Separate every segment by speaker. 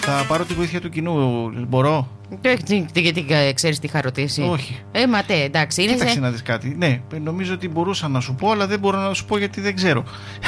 Speaker 1: Θα πάρω τη βοήθεια του κοινού, μπορώ?
Speaker 2: Γιατί ξέρεις τι είχα ρωτήσει.
Speaker 1: Όχι.
Speaker 2: Ματέ, εντάξει.
Speaker 1: Κοίταξε να δεις κάτι. Ναι, νομίζω ότι μπορούσα να σου πω, αλλά δεν μπορώ να σου πω γιατί δεν ξέρω.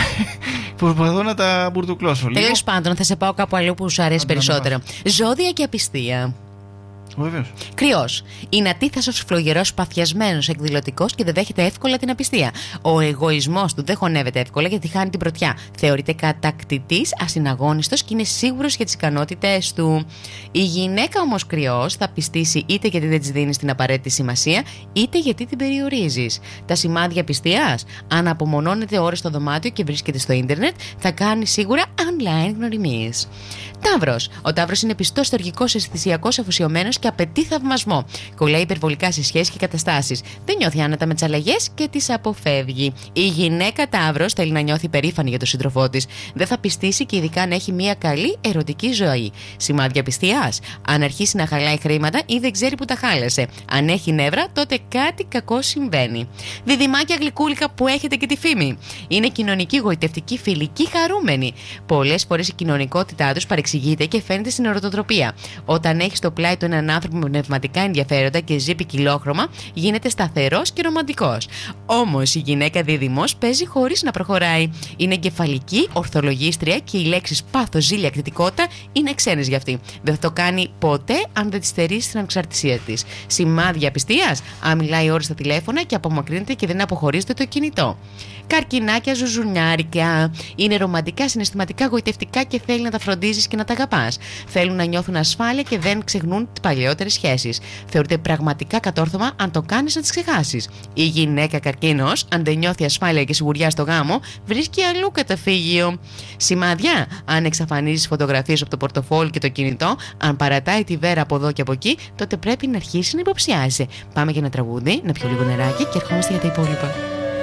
Speaker 1: Προσπαθώ να τα μπουρδουκλώσω λίγο.
Speaker 2: Τέλος πάντων, θα σε πάω κάπου αλλού που σου αρέσει περισσότερο. Ζώδια και απιστία.
Speaker 1: Βεβαίως.
Speaker 2: Κρυός. Είναι ατίθασος, φλογερός, παθιασμένος, εκδηλωτικός και δεν δέχεται εύκολα την απιστία. Ο εγωισμός του δεν χωνεύεται εύκολα γιατί χάνει την πρωτιά. Θεωρείται κατακτητής, ασυναγώνιστος και είναι σίγουρος για τις ικανότητες του. Η γυναίκα όμως Κρυός θα πιστήσει είτε γιατί δεν της δίνεις την απαραίτητη σημασία, είτε γιατί την περιορίζεις. Τα σημάδια απιστίας. Αν απομονώνεται ώρες στο δωμάτιο και βρίσκεται στο ίντερνετ, θα κάνει σίγουρα online γνωριμίες. Ταύρος. Ο Ταύρος είναι πιστός, στοργικός, αισθησιακός, αφοσιωμένος και απαιτεί θαυμασμό. Κολλάει υπερβολικά σε σχέσεις και καταστάσεις. Δεν νιώθει άνετα με τις αλλαγές και τις αποφεύγει. Η γυναίκα Ταύρος θέλει να νιώθει περήφανη για τον σύντροφό της. Δεν θα πιστήσει και ειδικά να έχει μια καλή ερωτική ζωή. Σημάδια πιστείας. Αν αρχίσει να χαλάει χρήματα ή δεν ξέρει που τα χάλασε. Αν έχει νεύρα, τότε κάτι κακό συμβαίνει. Διδυμάκια γλυκούλικα που έχετε και τη φήμη. Είναι κοινωνική, γοητευτική, φιλική, χαρούμενη. Πολλές φορές η κοινωνικότητά τους παρεξηγείται και φαίνεται στην ερωτοτροπία. Όταν έχει στο πλάι του έναν άνθρωπο με πνευματικά ενδιαφέροντα και ζει ποικιλόχρωμα, γίνεται σταθερός και ρομαντικός. Όμως η γυναίκα δίδυμος παίζει χωρίς να προχωράει. Είναι εγκεφαλική, ορθολογίστρια και οι λέξεις πάθος, ζήλια, κριτικότητα είναι ξένες για αυτή. Δεν θα το κάνει ποτέ αν δεν τη στερήσει την ανεξαρτησία της. Σημάδια απιστίας. Αν μιλάει ώρες στα τηλέφωνα και απομακρύνεται και δεν αποχωρίζεται το κινητό. Καρκινάκια, ζουζουνιάρικα. Είναι ρομαντικά, συναισθηματικά, γοητευτικά και θέλει να τα φροντίζεις και να τα αγαπάς. Θέλουν να νιώθουν ασφάλεια και δεν ξεχνούν τις παλαιότερες σχέσεις. Θεωρείται πραγματικά κατόρθωμα αν το κάνεις να τις ξεχάσεις. Η γυναίκα Καρκίνος, αν δεν νιώθει ασφάλεια και σιγουριά στο γάμο, βρίσκει αλλού καταφύγιο. Σημάδια. Αν εξαφανίζεις φωτογραφίες από το πορτοφόλι και το κινητό, αν παρατάει τη βέρα από εδώ και από εκεί, τότε πρέπει να αρχίσει να υποψιάζεσαι. Πάμε για ένα τραγούδι, να πιω λίγο νεράκι και ερχόμαστε για τα υπόλοιπα.